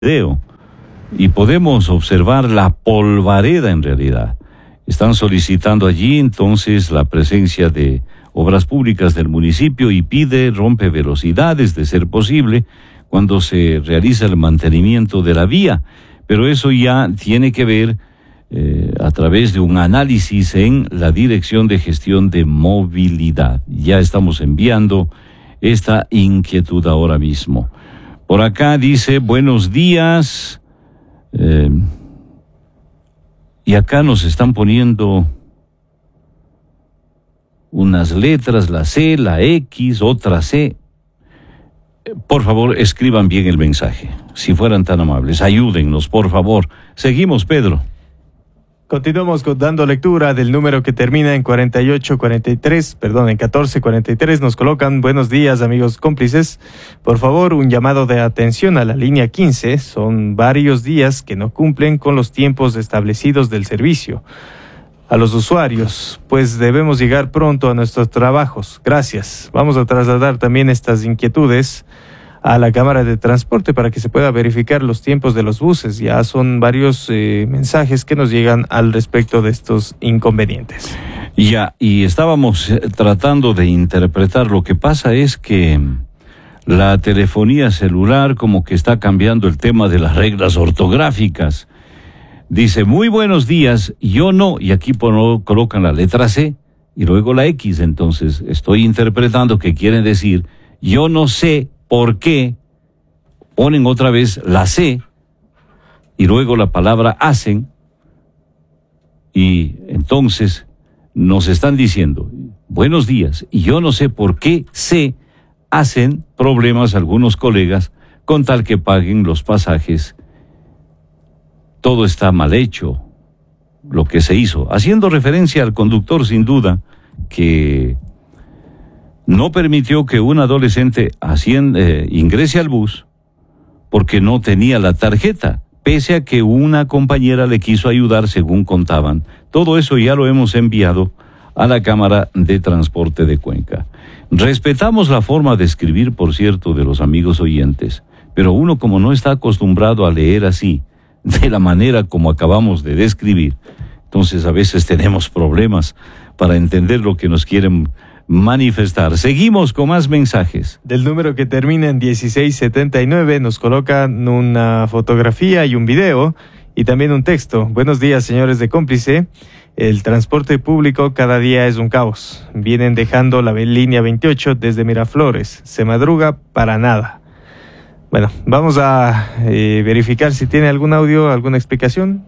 video y podemos observar la polvareda en realidad. Están solicitando allí entonces la presencia de obras públicas del municipio y pide rompevelocidades de ser posible cuando se realiza el mantenimiento de la vía, pero eso ya tiene que ver a través de un análisis en la Dirección de Gestión de Movilidad. Ya estamos enviando esta inquietud ahora mismo. Por acá dice, buenos días, y acá nos están poniendo unas letras, la C, la X, otra C. Por favor, escriban bien el mensaje, si fueran tan amables. Ayúdennos, por favor. Seguimos, Pedro. Continuamos dando lectura del número que termina en 1443. Nos colocan, buenos días, amigos cómplices. Por favor, un llamado de atención a la línea 15. Son varios días que no cumplen con los tiempos establecidos del servicio. A los usuarios, pues debemos llegar pronto a nuestros trabajos. Gracias. Vamos a trasladar también estas inquietudes a la Cámara de Transporte para que se pueda verificar los tiempos de los buses. Ya son varios mensajes que nos llegan al respecto de estos inconvenientes. Ya, y estábamos tratando de interpretar. Lo que pasa es que la telefonía celular como que está cambiando el tema de las reglas ortográficas. Dice, muy buenos días, yo no, y aquí colocan la letra C y luego la X. Entonces estoy interpretando que quieren decir, yo no sé por qué ponen otra vez la C y luego la palabra hacen, y entonces nos están diciendo, buenos días, y yo no sé por qué se hacen problemas algunos colegas con tal que paguen los pasajes. Todo está mal hecho, lo que se hizo, haciendo referencia al conductor sin duda, que no permitió que un adolescente ingrese al bus porque no tenía la tarjeta, pese a que una compañera le quiso ayudar según contaban. Todo eso ya lo hemos enviado a la Cámara de Transporte de Cuenca. Respetamos la forma de escribir, por cierto, de los amigos oyentes, pero uno como no está acostumbrado a leer así, de la manera como acabamos de describir, entonces a veces tenemos problemas para entender lo que nos quieren manifestar. Seguimos con más mensajes. Del número que termina en 1679 nos colocan una fotografía y un video y también un texto. Buenos días, señores de Cómplice. El transporte público cada día es un caos. Vienen dejando la línea 28 desde Miraflores. Se madruga para nada. Bueno, vamos a verificar si tiene algún audio, alguna explicación.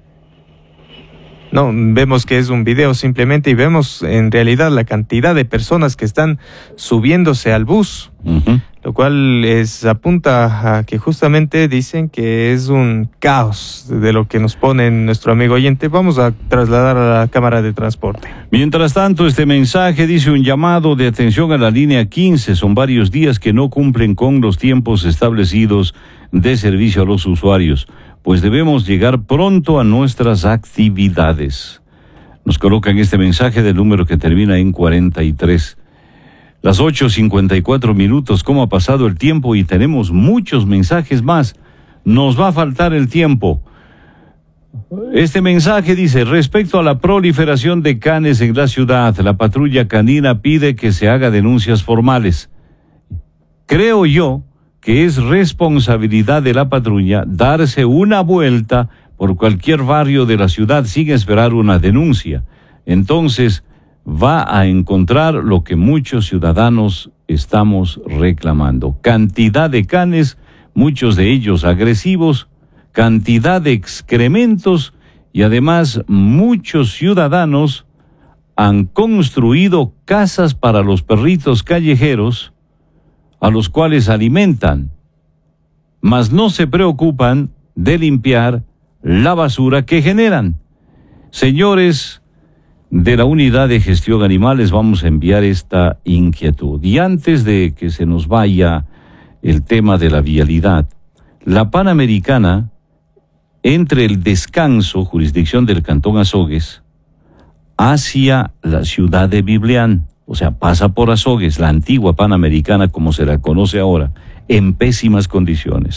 No, vemos que es un video simplemente y vemos en realidad la cantidad de personas que están subiéndose al bus, lo cual apunta a que justamente dicen que es un caos de lo que nos pone nuestro amigo oyente. Vamos a trasladar a la Cámara de Transporte. Mientras tanto, este mensaje dice un llamado de atención a la línea 15. Son varios días que no cumplen con los tiempos establecidos de servicio a los usuarios, pues debemos llegar pronto a nuestras actividades. Nos colocan este mensaje del número que termina en 43. Las 8:54, ¿cómo ha pasado el tiempo? Y tenemos muchos mensajes más. Nos va a faltar el tiempo. Este mensaje dice, respecto a la proliferación de canes en la ciudad, la patrulla canina pide que se haga denuncias formales. Creo yo que es responsabilidad de la patrulla darse una vuelta por cualquier barrio de la ciudad sin esperar una denuncia. Entonces va a encontrar lo que muchos ciudadanos estamos reclamando. Cantidad de canes, muchos de ellos agresivos, cantidad de excrementos y además muchos ciudadanos han construido casas para los perritos callejeros a los cuales alimentan, mas no se preocupan de limpiar la basura que generan. Señores de la Unidad de Gestión Animales, vamos a enviar esta inquietud. Y antes de que se nos vaya el tema de la vialidad, la Panamericana, entre el Descanso, jurisdicción del Cantón Azogues, hacia la ciudad de Biblián, o sea, pasa por Azogues, la antigua Panamericana como se la conoce ahora, en pésimas condiciones.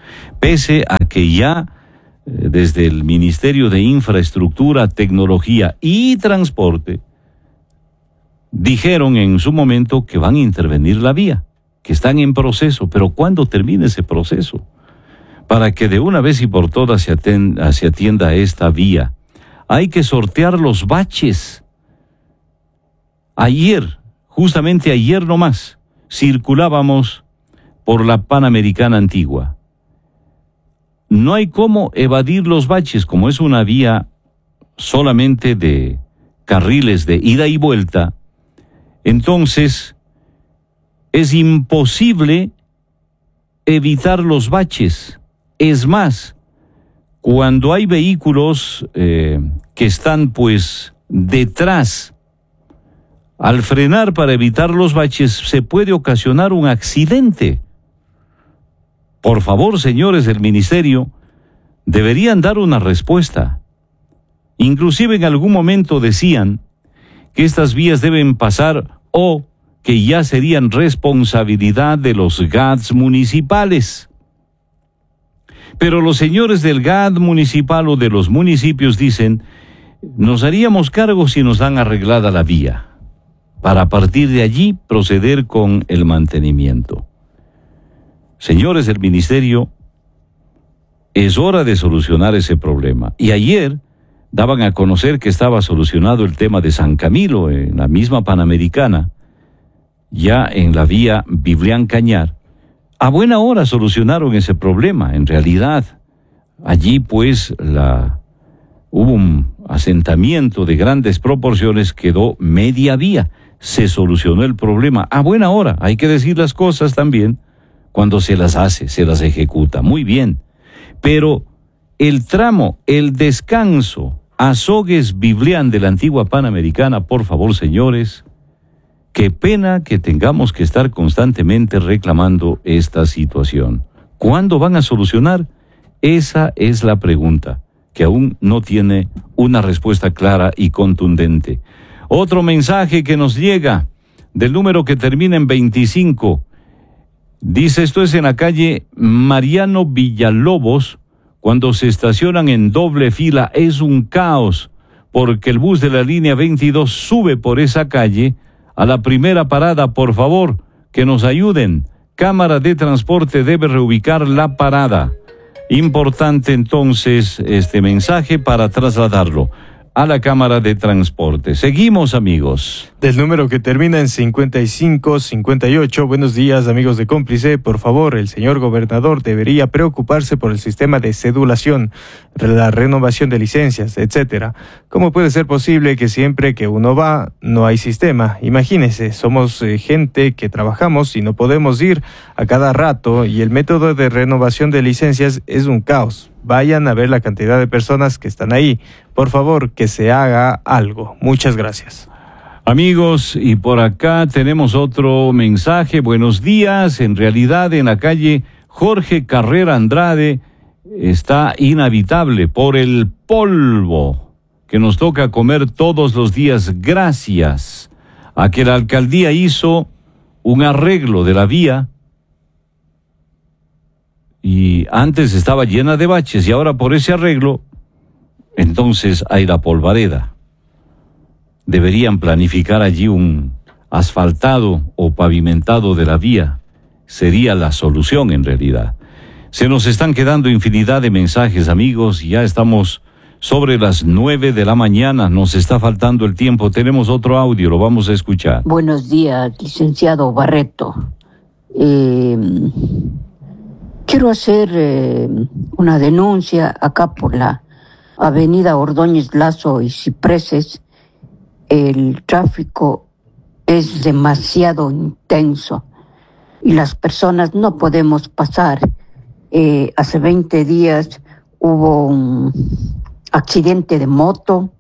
pese a que ya desde el Ministerio de Infraestructura, Tecnología y Transporte dijeron en su momento que van a intervenir la vía, que están en proceso. Pero ¿cuándo termine ese proceso? Para que de una vez y por todas se atienda esta vía, hay que sortear los baches. Ayer, justamente ayer nomás, circulábamos por la Panamericana Antigua. No hay cómo evadir los baches, como es una vía solamente de carriles de ida y vuelta. Entonces, es imposible evitar los baches. Es más, cuando hay vehículos que están pues detrás, al frenar para evitar los baches, se puede ocasionar un accidente. Por favor, señores del ministerio, deberían dar una respuesta. Inclusive en algún momento decían que estas vías deben pasar o que ya serían responsabilidad de los GATS municipales. Pero los señores del GAT municipal o de los municipios dicen, nos haríamos cargo si nos dan arreglada la vía, para a partir de allí proceder con el mantenimiento. Señores del ministerio, es hora de solucionar ese problema. Y ayer daban a conocer que estaba solucionado el tema de San Camilo, en la misma Panamericana, ya en la vía Biblián-Cañar. A buena hora solucionaron ese problema, en realidad. Allí pues hubo un asentamiento de grandes proporciones, quedó media vía. Se solucionó el problema. A buena hora, hay que decir las cosas también. Cuando se las hace, se las ejecuta. Muy bien. Pero el tramo, el descanso, Azogues-Biblián de la antigua Panamericana, por favor, señores, qué pena que tengamos que estar constantemente reclamando esta situación. ¿Cuándo van a solucionar? Esa es la pregunta, que aún no tiene una respuesta clara y contundente. Otro mensaje que nos llega del número que termina en 25. Dice, esto es en la calle Mariano Villalobos. Cuando se estacionan en doble fila es un caos, porque el bus de la línea 22 sube por esa calle a la primera parada. Por favor, que nos ayuden. Cámara de Transporte debe reubicar la parada. Importante entonces este mensaje para trasladarlo a la Cámara de Transporte. Seguimos, amigos. Del número que termina en 5558, buenos días, amigos de Cómplice. Por favor, el señor gobernador debería preocuparse por el sistema de cedulación, la renovación de licencias, etcétera. ¿Cómo puede ser posible que siempre que uno va no hay sistema? Imagínese, somos gente que trabajamos y no podemos ir a cada rato, y el método de renovación de licencias es un caos. Vayan a ver la cantidad de personas que están ahí. Por favor, que se haga algo. Muchas gracias. Amigos, y por acá tenemos otro mensaje. Buenos días. En realidad, en la calle Jorge Carrera Andrade está inhabitable por el polvo que nos toca comer todos los días. Gracias a que la alcaldía hizo un arreglo de la vía, y antes estaba llena de baches, y ahora por ese arreglo, entonces hay la polvareda. Deberían planificar allí un asfaltado o pavimentado de la vía. Sería la solución en realidad. Se nos están quedando infinidad de mensajes, amigos. Ya estamos sobre las 9 de la mañana. Nos está faltando el tiempo. Tenemos otro audio, lo vamos a escuchar. Buenos días, licenciado Barreto. Quiero hacer una denuncia acá por la avenida Ordóñez Lazo y Cipreses. El tráfico es demasiado intenso y las personas no podemos pasar. Hace 20 días hubo un accidente de moto.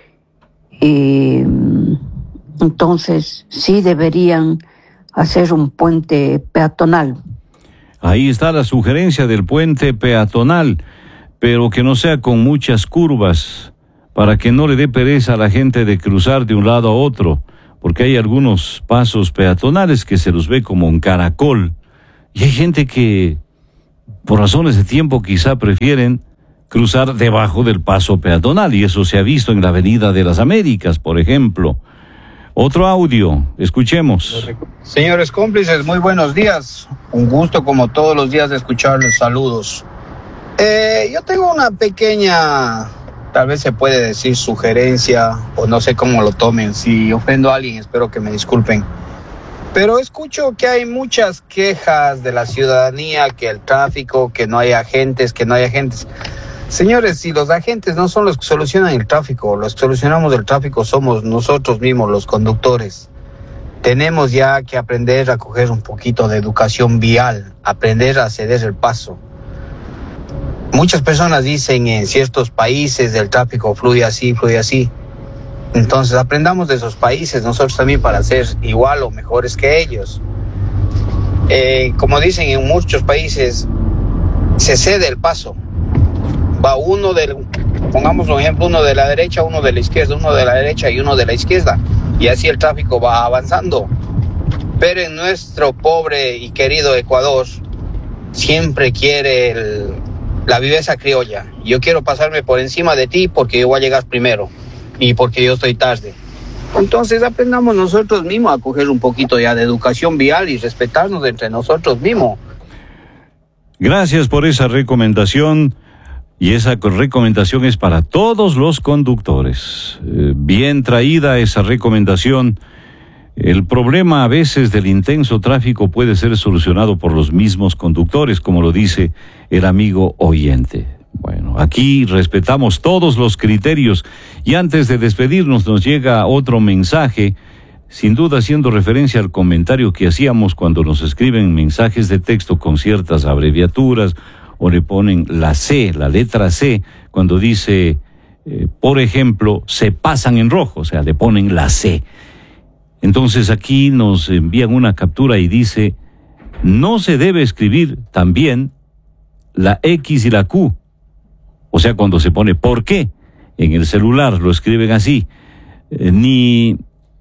Entonces sí deberían hacer un puente peatonal. Ahí está la sugerencia del puente peatonal, pero que no sea con muchas curvas, para que no le dé pereza a la gente de cruzar de un lado a otro, porque hay algunos pasos peatonales que se los ve como un caracol, y hay gente que por razones de tiempo quizá prefieren cruzar debajo del paso peatonal, y eso se ha visto en la Avenida de las Américas, por ejemplo. Otro audio, escuchemos. Señores cómplices, muy buenos días. Un gusto como todos los días de escucharles. Saludos. Yo tengo una pequeña, tal vez se puede decir sugerencia, o no sé cómo lo tomen. Si ofendo a alguien, espero que me disculpen. Pero escucho que hay muchas quejas de la ciudadanía, que el tráfico, que no hay agentes, Señores, si los agentes no son los que solucionan el tráfico, los que solucionamos el tráfico somos nosotros mismos, los conductores. Tenemos ya que aprender a coger un poquito de educación vial, aprender a ceder el paso. Muchas personas dicen en ciertos países el tráfico fluye así. Entonces aprendamos de esos países nosotros también para ser igual o mejores que ellos. Como dicen en muchos países, se cede el paso. Va pongamos un ejemplo, uno de la derecha, uno de la izquierda, uno de la derecha y uno de la izquierda. Y así el tráfico va avanzando. Pero en nuestro pobre y querido Ecuador, siempre quiere la viveza criolla. Yo quiero pasarme por encima de ti porque yo voy a llegar primero y porque yo estoy tarde. Entonces aprendamos nosotros mismos a coger un poquito ya de educación vial y respetarnos entre nosotros mismos. Gracias por esa recomendación. Y esa recomendación es para todos los conductores. Bien traída esa recomendación. El problema a veces del intenso tráfico puede ser solucionado por los mismos conductores, como lo dice el amigo oyente. Bueno, aquí respetamos todos los criterios. Y antes de despedirnos nos llega otro mensaje, sin duda haciendo referencia al comentario que hacíamos cuando nos escriben mensajes de texto con ciertas abreviaturas, o le ponen la C, la letra C, cuando dice, por ejemplo, se pasan en rojo, o sea, le ponen la C. Entonces aquí nos envían una captura y dice, no se debe escribir también la X y la Q. O sea, cuando se pone ¿por qué? En el celular lo escriben así, ni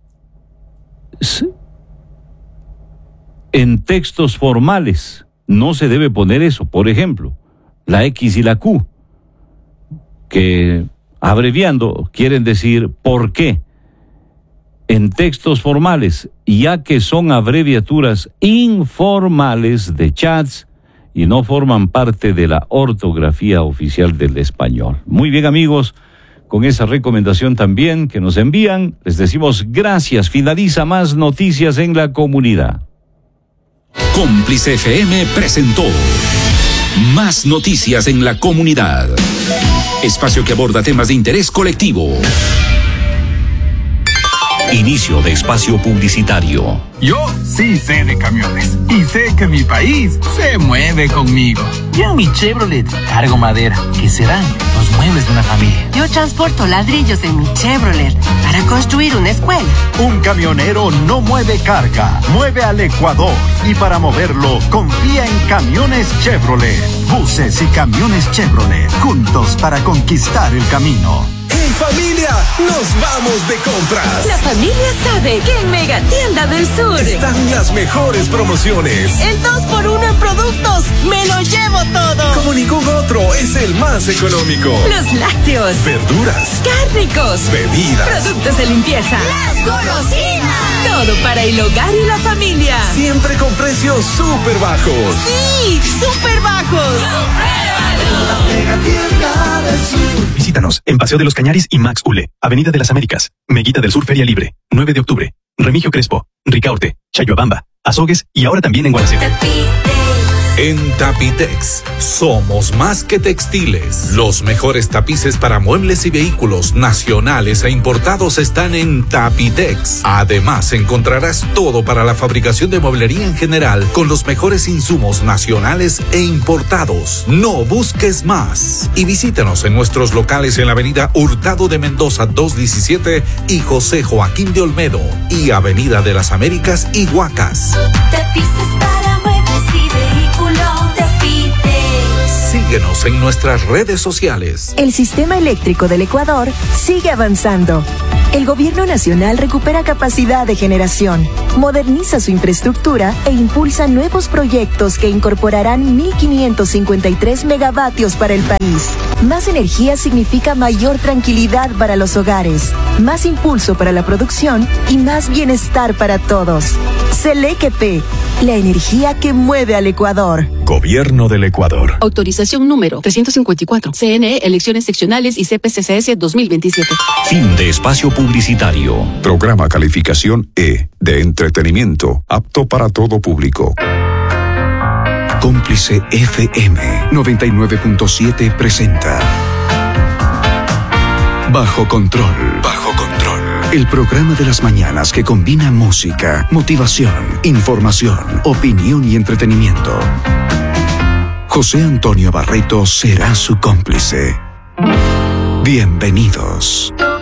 en textos formales. No se debe poner eso, por ejemplo, la X y la Q, que abreviando quieren decir ¿por qué? En textos formales, ya que son abreviaturas informales de chats y no forman parte de la ortografía oficial del español. Muy bien, amigos, con esa recomendación también que nos envían, les decimos gracias. Finaliza Más Noticias en la Comunidad. Cómplice FM presentó Más Noticias en la Comunidad. Espacio que aborda temas de interés colectivo. Inicio de espacio publicitario. Yo sí sé de camiones y sé que mi país se mueve conmigo. Yo en mi Chevrolet cargo madera, que serán los muebles de una familia. Yo transporto ladrillos en mi Chevrolet para construir una escuela. Un camionero no mueve carga, mueve al Ecuador. Y para moverlo, confía en Camiones Chevrolet. Buses y camiones Chevrolet, juntos para conquistar el camino. En familia, nos vamos de compras. La familia sabe que en Mega Tienda del Sur están las mejores promociones. El 2x1 en productos, me lo llevo todo. Como ningún otro, es el más económico. Los lácteos, verduras, cárnicos, bebidas, productos de limpieza, las golosinas. Todo para el hogar y la familia. Siempre con precios súper bajos. Sí, súper bajos. La Mega Tienda del Sur. Visítanos en Paseo de los Cañaris y Max Ule, Avenida de las Américas, Meguita del Sur Feria Libre, 9 de octubre, Remigio Crespo, Ricaurte, Chayuabamba, Azogues y ahora también en Guanaceví. En Tapitex, somos más que textiles. Los mejores tapices para muebles y vehículos nacionales e importados están en Tapitex. Además, encontrarás todo para la fabricación de mueblería en general con los mejores insumos nacionales e importados. No busques más. Y visítanos en nuestros locales en la avenida Hurtado de Mendoza 217 y José Joaquín de Olmedo y Avenida de las Américas y Huacas. Tapices para muebles y vehículos. Tapitex. Sí, Síguenos en nuestras redes sociales. El sistema eléctrico del Ecuador sigue avanzando. El gobierno nacional recupera capacidad de generación, moderniza su infraestructura e impulsa nuevos proyectos que incorporarán 1.553 megavatios para el país. Más energía significa mayor tranquilidad para los hogares, más impulso para la producción y más bienestar para todos. Selequep, la energía que mueve al Ecuador. Gobierno del Ecuador. Autorización número 354. CNE, elecciones seccionales y CPCCS 2027. Fin de espacio publicitario. Programa calificación E, de entretenimiento, apto para todo público. Cómplice FM 99.7 presenta Bajo Control. Bajo Control. El programa de las mañanas que combina música, motivación, información, opinión y entretenimiento. José Antonio Barreto será su cómplice. Bienvenidos.